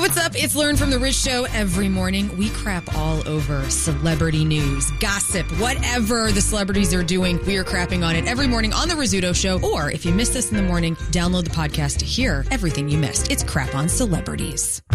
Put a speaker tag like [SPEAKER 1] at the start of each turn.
[SPEAKER 1] What's up? It's Learn from the Rich Show. Every morning, we crap all over celebrity news, gossip, whatever the celebrities are doing. We are crapping on it every morning on The Rizzuto Show. Or if you missed this in the morning, download the podcast to hear everything you missed. It's Crap on Celebrities.